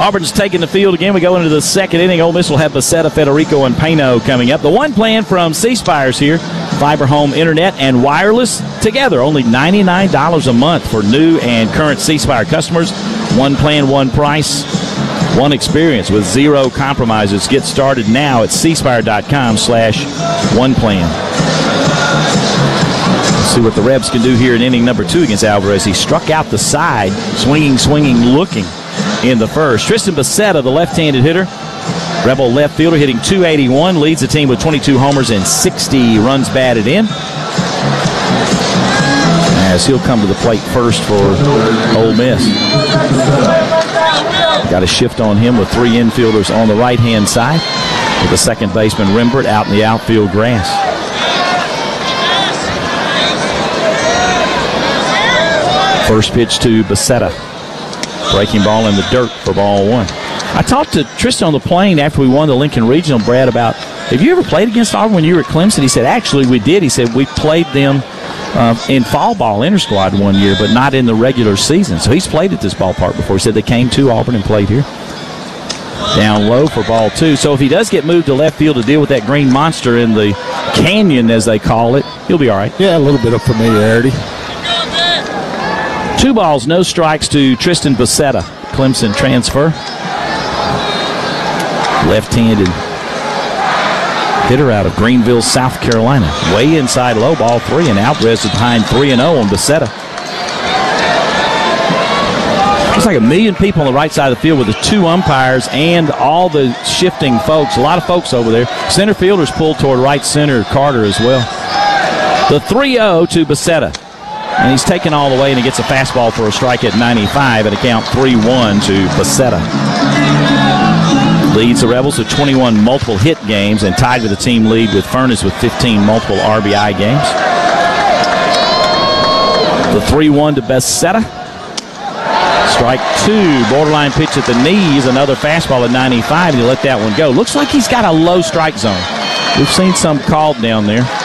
Auburn's taking the field again. We go into the second inning. Ole Miss will have Becerra, Federico, and Payno coming up. The one plan from C Spire's here, fiber home internet and wireless together. Only $99 a month for new and current C Spire customers. One plan, one price, one experience with zero compromises. Get started now at cspire.com/oneplan. See what the Rebs can do here in inning number 2 against Alvarez. He struck out the side, swinging, looking in the first. Tristan Becerra, the left-handed hitter, Rebel left fielder, hitting .281, leads the team with 22 homers and 60 runs batted in. As he'll come to the plate first for Ole Miss. Got a shift on him with 3 infielders on the right-hand side, with the second baseman Rembert out in the outfield grass. First pitch to Becerra. Breaking ball in the dirt for ball 1. I talked to Tristan on the plane after we won the Lincoln Regional, Brad, about, have you ever played against Auburn when you were at Clemson? He said, actually, we did. He said, we played them in fall ball intersquad one year, but not in the regular season. So he's played at this ballpark before. He said they came to Auburn and played here. Down low for ball 2. So if he does get moved to left field to deal with that green monster in the canyon, as they call it, he'll be all right. Yeah, a little bit of familiarity. 2 balls, no strikes to Tristan Becerra, Clemson transfer. Left-handed hitter out of Greenville, South Carolina. Way inside low, ball 3, and Alvarez is behind 3-0 on Becerra. Looks like 1 million people on the right side of the field with the 2 umpires and all the shifting folks. A lot of folks over there. Center fielder's pulled toward right center, Carter as well. The 3-0 to Becerra. And he's taken all the way, and he gets a fastball for a strike at 95, and a count 3-1 to Becerra. Leads the Rebels with 21 multiple hit games and tied with the team lead with Furnace with 15 multiple RBI games. The 3-1 to Becerra. Strike 2, borderline pitch at the knees, another fastball at 95, and he let that one go. Looks like he's got a low strike zone. We've seen some called down there.